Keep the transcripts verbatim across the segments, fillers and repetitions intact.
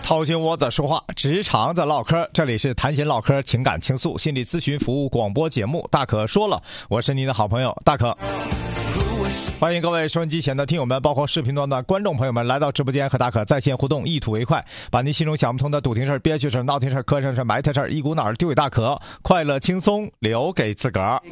掏心窝子说话，职场在唠嗑，这里是谈心唠嗑情感倾诉心理咨询服务广播节目，大可说了，我是您的好朋友大可。欢迎各位收音机前的听友们，包括视频端的观众朋友们来到直播间和大可在线互动，一吐为快，把您心中想不通的堵停事儿、憋屈事儿、闹听事儿、磕碜事儿、埋汰事儿一股脑儿丢给大可，快乐轻松留给自个儿。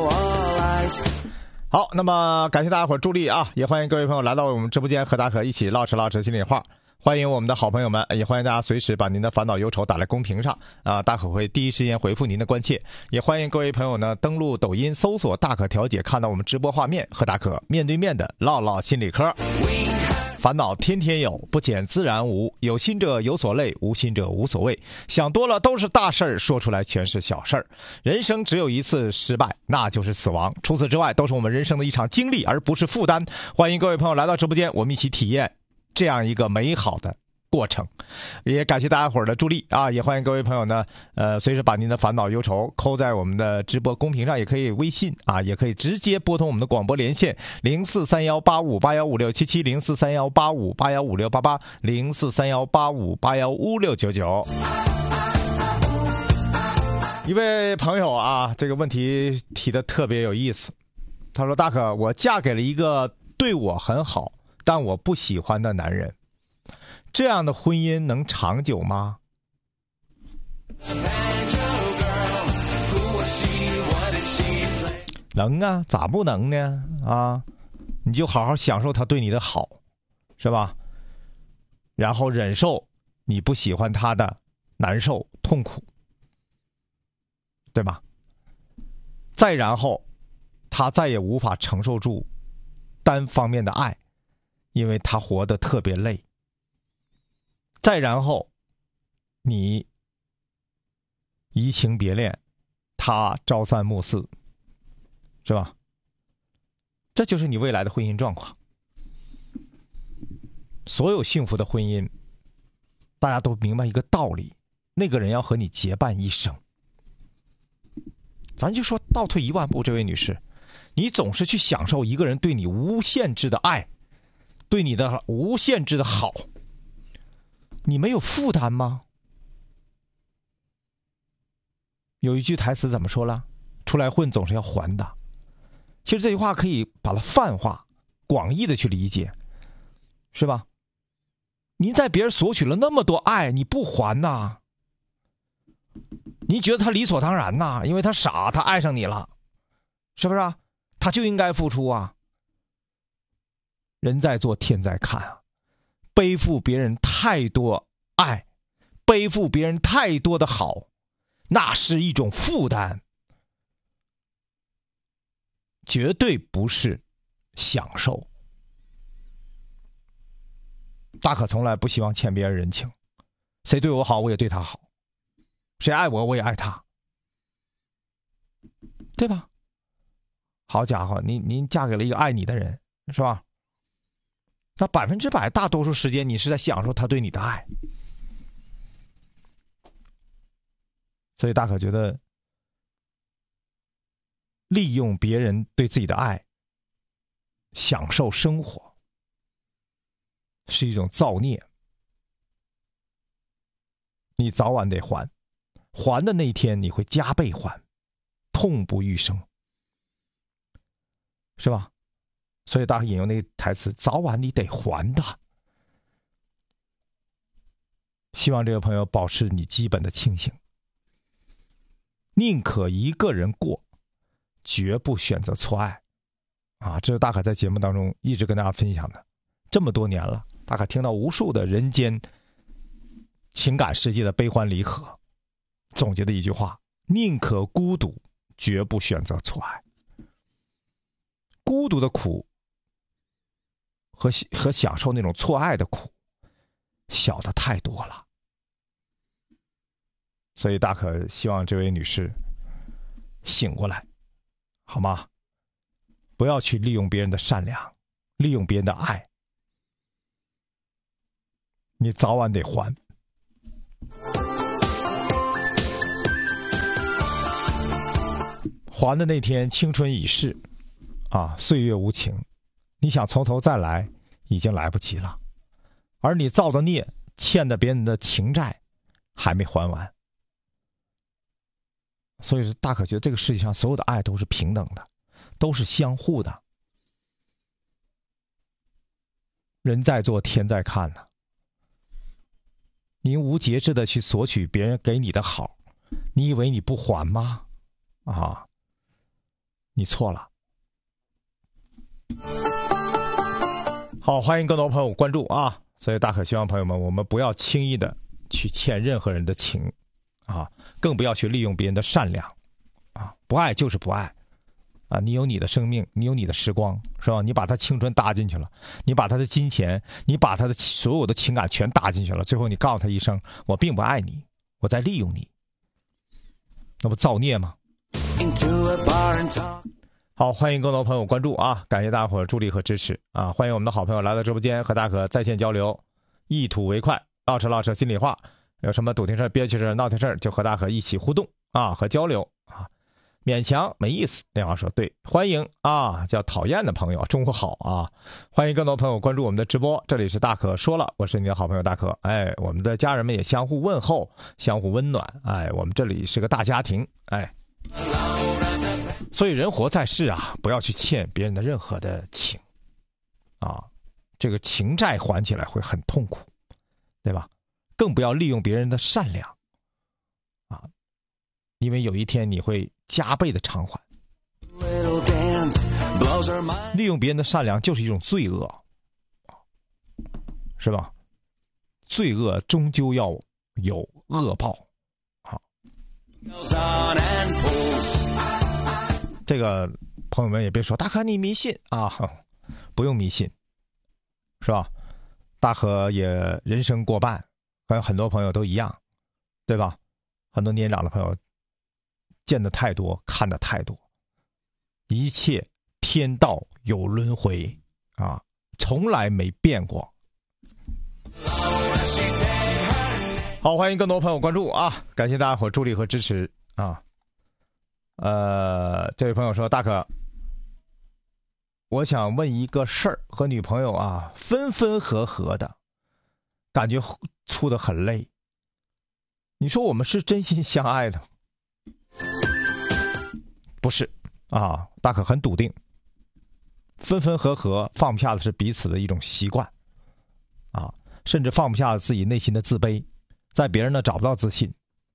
好，那么感谢大家伙儿助力啊，也欢迎各位朋友来到我们直播间和大可一起唠哧唠哧心里话。欢迎我们的好朋友们，也欢迎大家随时把您的烦恼忧愁打在公屏上啊，大可会第一时间回复您的关切。也欢迎各位朋友呢登录抖音搜索大可调解，看到我们直播画面，和大可面对面的唠唠心理嗑。烦恼天天有，不减自然无，有心者有所累，无心者无所谓。想多了都是大事儿，说出来全是小事儿。人生只有一次失败，那就是死亡。除此之外，都是我们人生的一场经历，而不是负担。欢迎各位朋友来到直播间，我们一起体验这样一个美好的过程。也感谢大家伙儿的助力啊！也欢迎各位朋友呢，呃，随时把您的烦恼忧愁扣在我们的直播公屏上，也可以微信啊，也可以直接拨通我们的广播连线零四三幺八五八幺五六七七零四三幺八五八幺五六八八零四三幺八五八幺五六九九。一位朋友啊，这个问题提的特别有意思，他说：“大可，我嫁给了一个对我很好但我不喜欢的男人，这样的婚姻能长久吗？”能啊，咋不能呢？啊，你就好好享受他对你的好，是吧？然后忍受你不喜欢他的难受痛苦，对吧？再然后他再也无法承受住单方面的爱，因为他活得特别累。再然后你移情别恋，他朝三暮四，是吧？这就是你未来的婚姻状况。所有幸福的婚姻，大家都明白一个道理，那个人要和你结伴一生。咱就说倒退一万步，这位女士，你总是去享受一个人对你无限制的爱，对你的无限制的好，你没有负担吗？有一句台词怎么说了？出来混总是要还的。其实这句话可以把它泛化，广义的去理解，是吧？您在别人索取了那么多爱，你不还呐？你觉得他理所当然呐？因为他傻，他爱上你了，是不是啊？他就应该付出啊。人在做天在看啊，背负别人太多爱，背负别人太多的好，那是一种负担，绝对不是享受。大可从来不希望欠别人人情，谁对我好我也对他好，谁爱我我也爱他，对吧？好家伙，您您嫁给了一个爱你的人，是吧？那百分之百大多数时间你是在享受他对你的爱。所以大可觉得利用别人对自己的爱享受生活是一种造孽，你早晚得还，还的那一天你会加倍还，痛不欲生，是吧？所以大可引用那个台词，早晚你得还的。希望这个朋友保持你基本的清醒，宁可一个人过，绝不选择错爱啊！这是大可在节目当中一直跟大家分享的，这么多年了，大可听到无数的人间情感世界的悲欢离合，总结的一句话：宁可孤独，绝不选择错爱。孤独的苦和和享受那种错爱的苦小的太多了。所以大可希望这位女士醒过来，好吗？不要去利用别人的善良，利用别人的爱，你早晚得还。还的那天青春已逝啊，岁月无情，你想从头再来已经来不及了，而你造的孽欠的别人的情债还没还完。所以说大可觉得这个世界上所有的爱都是平等的，都是相互的。人在做天在看呢、啊，你无节制的去索取别人给你的好，你以为你不还吗？啊，你错了。好，欢迎更多朋友关注啊！所以大可希望朋友们，我们不要轻易的去欠任何人的情啊，更不要去利用别人的善良啊！不爱就是不爱啊！你有你的生命，你有你的时光，是吧？你把他青春搭进去了，你把他的金钱，你把他的所有的情感全搭进去了，最后你告诉他一声我并不爱你，我在利用你，那不造孽吗？好，欢迎更多朋友关注啊！感谢大伙儿助力和支持啊！欢迎我们的好朋友来到直播间，和大可在线交流，一吐为快，唠扯唠扯心里话，有什么堵听事儿、憋屈事儿、闹腾事儿，就和大可一起互动啊，和交流啊。勉强没意思，那话说对，欢迎啊！叫讨厌的朋友，中午好啊！欢迎更多朋友关注我们的直播，这里是大可说了，我是你的好朋友大可。哎，我们的家人们也相互问候，相互温暖。哎，我们这里是个大家庭。哎。所以人活在世啊，不要去欠别人的任何的情啊，这个情债还起来会很痛苦，对吧？更不要利用别人的善良啊，因为有一天你会加倍的偿还。利用别人的善良就是一种罪恶，是吧？罪恶终究要有恶报啊。这个朋友们也别说大可你迷信啊，不用迷信，是吧？大可也人生过半，和很多朋友都一样，对吧？很多年长的朋友见的太多，看的太多，一切天道有轮回啊，从来没变过。好，欢迎更多朋友关注啊！感谢大家伙助力和支持啊！呃，这位朋友说，大可，我想问一个事儿，和女朋友啊分分合合的，感觉处得很累。你说我们是真心相爱的？不是啊，大可很笃定，分分合合放不下的是彼此的一种习惯啊，甚至放不下自己内心的自卑，在别人呢找不到自信。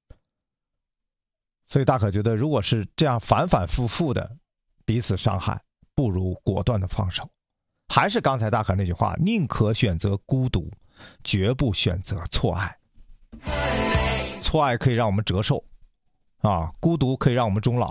所以大可觉得，如果是这样反反复复的彼此伤害，不如果断的放手。还是刚才大可那句话，宁可选择孤独，绝不选择错爱。错爱可以让我们折寿啊，孤独可以让我们终老。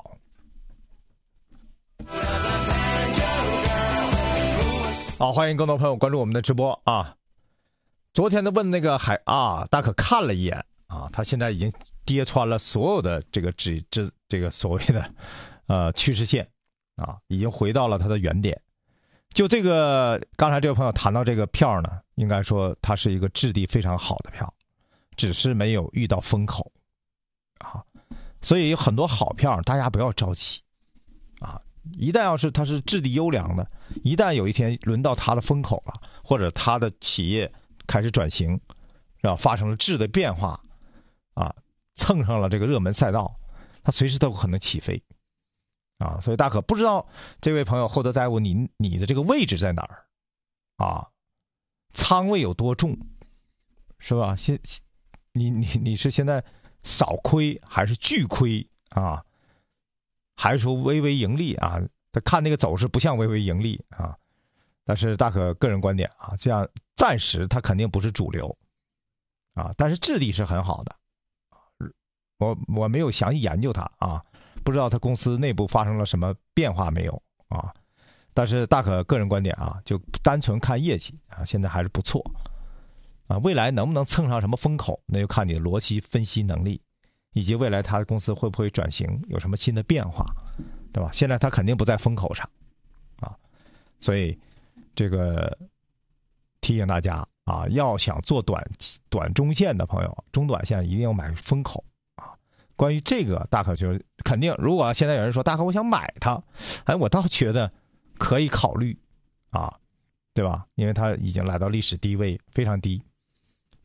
好，欢迎更多朋友关注我们的直播啊！昨天的问那个海啊，大可看了一眼啊，他现在已经跌穿了所有的这个指指这个所谓的呃趋势线啊，已经回到了它的原点。就这个刚才这位朋友谈到这个票呢，应该说它是一个质地非常好的票，只是没有遇到风口啊。所以有很多好票，大家不要着急啊。一旦要是它是质地优良的，一旦有一天轮到它的风口了，或者它的企业开始转型，是吧？发生了质的变化啊。蹭上了这个热门赛道，它随时都有可能起飞啊！所以大可不知道这位朋友厚德载物，你你的这个位置在哪儿啊？仓位有多重，是吧？现你你你是现在少亏还是巨亏啊？还是说微微盈利啊？他看那个走势不像微微盈利啊，但是大可个人观点啊，这样暂时它肯定不是主流啊，但是质地是很好的。我我没有详细研究它啊，不知道它公司内部发生了什么变化没有啊？但是大可个人观点啊，就单纯看业绩啊，现在还是不错啊。未来能不能蹭上什么风口，那就看你的逻辑分析能力，以及未来它的公司会不会转型，有什么新的变化，对吧？现在它肯定不在风口上啊，所以这个提醒大家啊，要想做短短中线的朋友，中短线一定要买风口。关于这个，大可就是肯定，如果现在有人说大可我想买它，哎，我倒觉得可以考虑啊，对吧？因为它已经来到历史低位，非常低，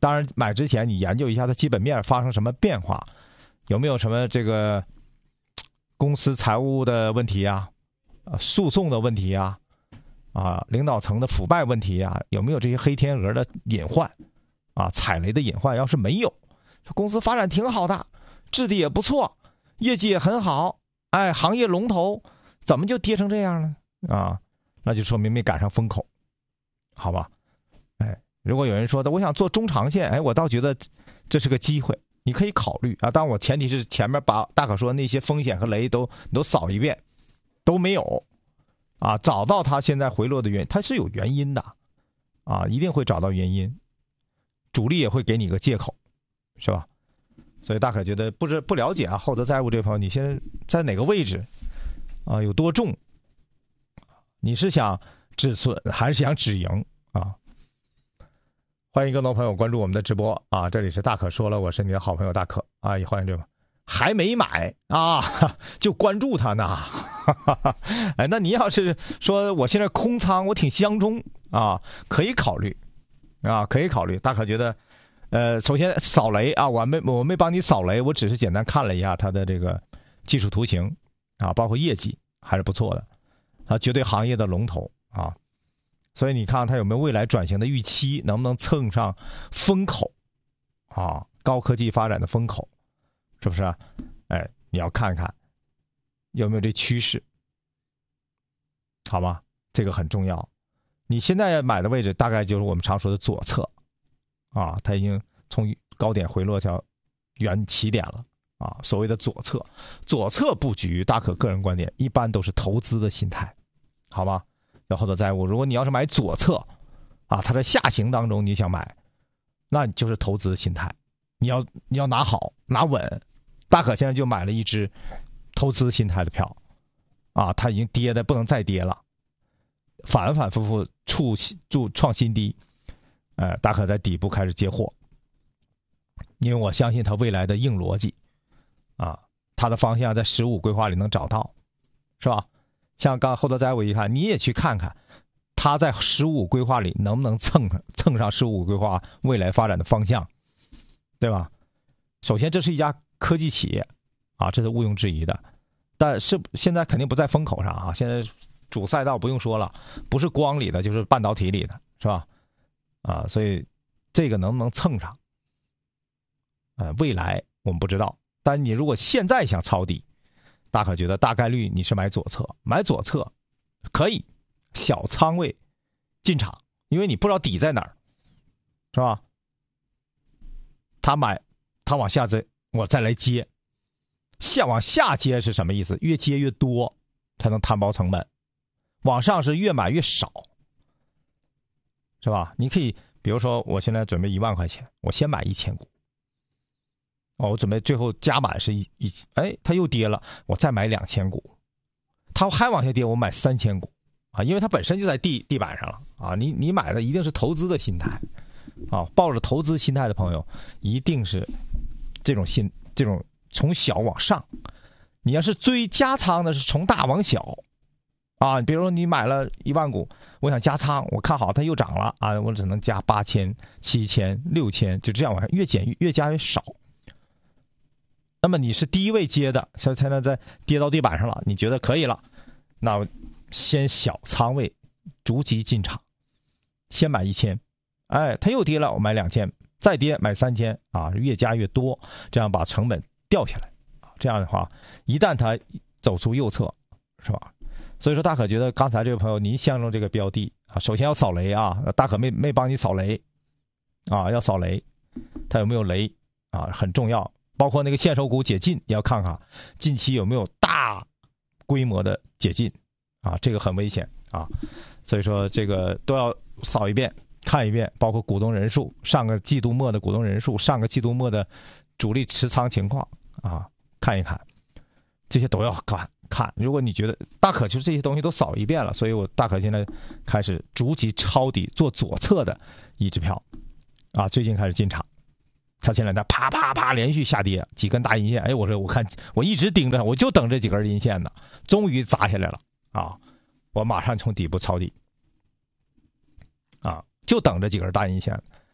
当然买之前你研究一下它基本面发生什么变化，有没有什么这个公司财务的问题啊，诉讼的问题啊，啊，领导层的腐败问题啊，有没有这些黑天鹅的隐患啊，踩雷的隐患？要是没有，公司发展挺好的，质地也不错，业绩也很好，哎，行业龙头，怎么就跌成这样呢？啊，那就说明没赶上风口，好吧？哎，如果有人说的我想做中长线，哎，我倒觉得这是个机会，你可以考虑啊。当然我前提是前面把大可说的那些风险和雷都都扫一遍，都没有啊，找到它现在回落的原因，它是有原因的啊，一定会找到原因，主力也会给你个借口，是吧？所以大可觉得不是不了解啊，厚德载物这朋友，你现在在哪个位置啊？有多重？你是想止损还是想止盈啊？欢迎更多朋友关注我们的直播啊！这里是大可说了，我是你的好朋友大可啊！也欢迎这个还没买啊，就关注他呢。哎，那你要是说我现在空仓，我挺相中啊，可以考虑啊，可以考虑。大可觉得，呃，首先扫雷啊，我没我没帮你扫雷，我只是简单看了一下它的这个技术图形啊，包括业绩还是不错的。它绝对行业的龙头啊，所以你看它有没有未来转型的预期，能不能蹭上风口啊？高科技发展的风口，是不是？哎，你要看看有没有这趋势，好吗？这个很重要。你现在买的位置大概就是我们常说的左侧啊，它已经从高点回落到原起点了。啊，所谓的左侧，左侧布局，大可个人观点，一般都是投资的心态，好吗？要厚德载物。如果你要是买左侧，啊，它在下行当中你想买，那你就是投资的心态，你要你要拿好拿稳。大可现在就买了一只投资心态的票，啊，它已经跌的不能再跌了，反反复复触触创新低，呃，大可在底部开始接货，因为我相信它未来的硬逻辑。啊，它的方向在十五规划里能找到，是吧？像刚厚德载物一看，你也去看看，它在十五规划里能不能蹭上蹭上十五规划未来发展的方向，对吧？首先，这是一家科技企业，啊，这是毋庸置疑的。但是现在肯定不在风口上啊，现在主赛道不用说了，不是光里的就是半导体里的，是吧？啊，所以这个能不能蹭上？呃，未来我们不知道。但你如果现在想抄底，大可觉得大概率你是买左侧，买左侧可以小仓位进场，因为你不知道底在哪儿，是吧？他买，他往下接，我再来接，下往下接是什么意思？越接越多才能摊薄成本，往上是越买越少，是吧？你可以比如说我现在准备一万块钱，我先买一千股。哦，我准备最后加码是一一，哎，它又跌了，我再买两千股，它还往下跌，我买三千股，啊，因为它本身就在地地板上了啊，你你买的一定是投资的心态，啊，抱着投资心态的朋友，一定是这种心，这种从小往上，你要是追加仓的是从大往小，啊，比如说你买了一万股，我想加仓，我看好它又涨了啊，我只能加八千、七千、六千，就这样往上越减越越加越少。那么你是第一位接的，现在在跌到地板上了，你觉得可以了，那先小仓位逐级进场，先买一千，哎，它又跌了，我买两千，再跌买三千啊，越加越多，这样把成本掉下来啊，这样的话，一旦它走出右侧，是吧？所以说大可觉得刚才这个朋友您相中这个标的啊，首先要扫雷啊，大可没没帮你扫雷啊，要扫雷，它有没有雷啊，很重要。包括那个限售股解禁，也要看看近期有没有大规模的解禁啊，这个很危险啊，所以说这个都要扫一遍看一遍，包括股东人数，上个季度末的股东人数，上个季度末的主力持仓情况啊，看一看，这些都要看看。如果你觉得大可就是这些东西都扫一遍了，所以我大可现在开始逐级抄底做左侧的一支票啊，最近开始进场。它前两天啪啪啪连续下跌，几根大阴线，哎，我说我看我一直盯着，我就等这几根阴线呢，终于砸下来了啊！我马上从底部抄底，啊，就等着几根大阴线，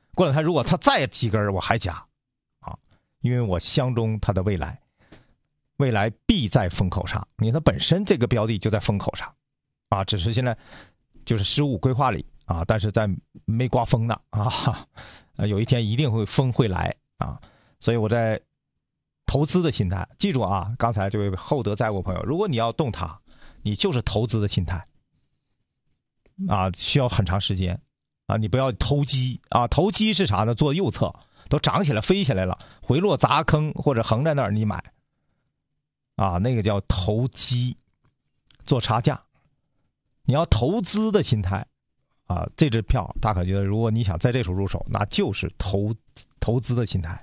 过两天如果它再几根我还加啊，因为我相中它的未来，未来必在风口上，因为它本身这个标的就在风口上啊，只是现在就是十五规划里啊，但是在没刮风呢啊，有一天一定会风会来啊，所以我在投资的心态，记住啊，刚才这位厚德载物朋友，如果你要动它，你就是投资的心态啊，需要很长时间啊，你不要投机啊，投机是啥呢？做右侧都涨起来飞起来了，回落砸坑或者横在那儿你买啊，那个叫投机，做差价。你要投资的心态啊，这支票大可觉得，如果你想在这处入手，那就是投投资的心态。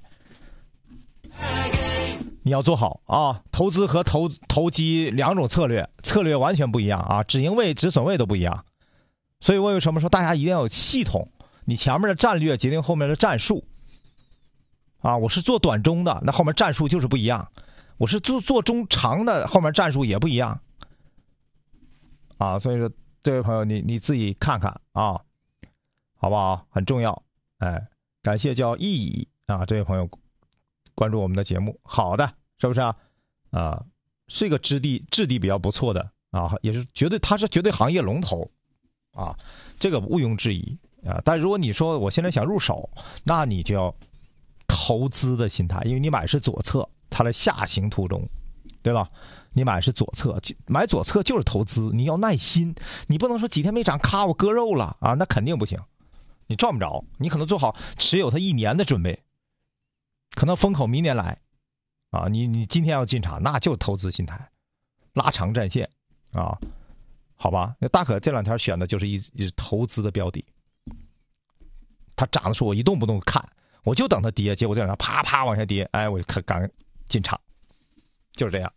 你要做好啊，投资和投投机两种策略，策略完全不一样啊，止盈位、止损位都不一样。所以我为什么说大家一定要有系统？你前面的战略决定后面的战术啊。我是做短中的，那后面战术就是不一样；我是做做中长的，后面战术也不一样啊。所以说，这位朋友，你你自己看看啊，好不好？很重要。哎，感谢叫意义啊，这位朋友关注我们的节目，好的，是不是啊？啊，是一个质地质地比较不错的啊，也是绝对，它是绝对行业龙头啊，这个毋庸置疑啊。但如果你说我现在想入手，那你就要投资的心态，因为你买是左侧，它的下行途中，对吧？你买是左侧，买左侧就是投资，你要耐心，你不能说几天没涨，咔我割肉了啊，那肯定不行，你赚不着，你可能做好持有它一年的准备。可能风口明年来，啊，你你今天要进场，那就是投资心态，拉长战线，啊，好吧？那大可这两天选的就是一一投资的标的，它涨的时候我一动不动看，我就等它跌，结果这两天啪啪往下跌，哎，我就可赶进场，就是这样。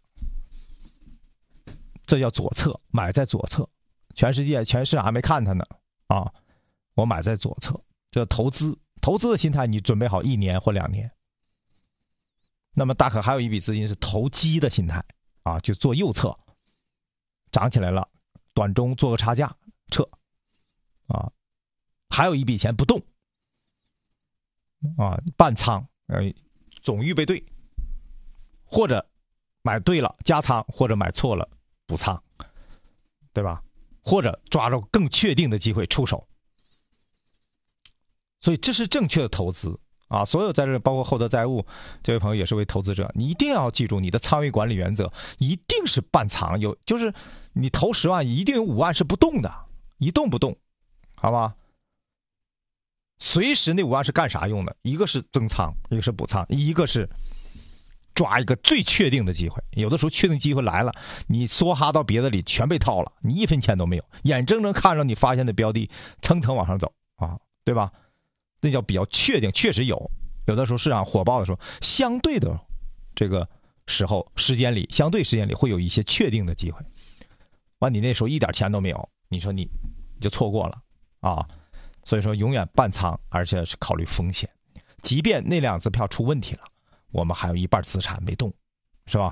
这叫左侧，买在左侧，全世界全市场还没看它呢，啊，我买在左侧，这投资投资的心态，你准备好一年或两年。那么大可还有一笔资金是投机的心态啊，就做右侧，涨起来了，短中做个差价撤啊，还有一笔钱不动啊，半仓，呃，总预备队，或者买对了加仓，或者买错了补仓，对吧？或者抓住更确定的机会出手，所以这是正确的投资。啊，所有在这包括厚德载物这位朋友也是位投资者，你一定要记住你的仓位管理原则，一定是半仓，有就是你投十万，一定有五万是不动的，一动不动，好吧？随时那五万是干啥用的？一个是增仓，一个是补仓，一个是抓一个最确定的机会。有的时候确定机会来了，你梭哈到别的里全被套了，你一分钱都没有，眼睁睁看着你发现的标的层层往上走啊，对吧？那叫比较确定，确实有。有的时候市场火爆的时候，相对的这个时候时间里，相对时间里会有一些确定的机会。完，你那时候一点钱都没有，你说你你就错过了啊！所以说，永远半仓，而且是考虑风险。即便那两只票出问题了，我们还有一半资产没动，是吧？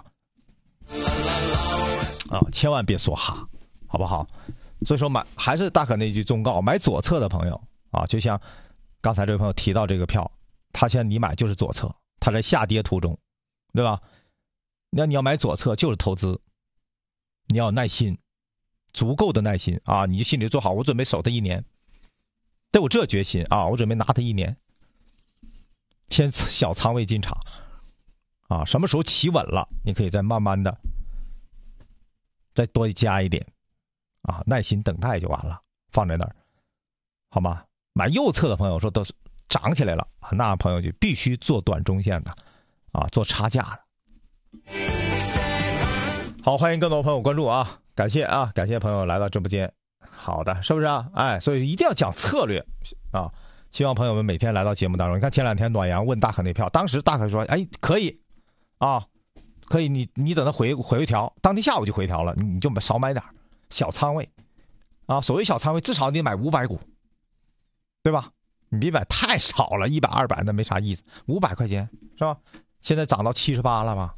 啊，千万别梭哈，好不好？所以说买还是大可那句忠告：买左侧的朋友啊，就像。刚才这位朋友提到这个票，他现在你买就是左侧，他在下跌途中，对吧？那你要买左侧就是投资，你要有耐心，足够的耐心啊！你就心里做好，我准备守它一年，得有这决心啊！我准备拿它一年，先小仓位进场啊，什么时候企稳了，你可以再慢慢的再多加一点啊，耐心等待就完了，放在那儿，好吗？买右侧的朋友说都涨起来了啊，那朋友就必须做短中线的啊，做差价的。好，欢迎更多朋友关注啊，感谢啊，感谢朋友来到直播间。好的，是不是啊？哎，所以一定要讲策略啊！希望朋友们每天来到节目当中。你看前两天暖阳问大可那票，当时大可说，哎，可以啊，可以，你你等他回回调，当天下午就回调了，你就少买点小仓位啊。所谓小仓位，至少你得买五百股。对吧？你别买太少了，一百二百那没啥意思，五百块钱是吧？现在涨到七十八了吧？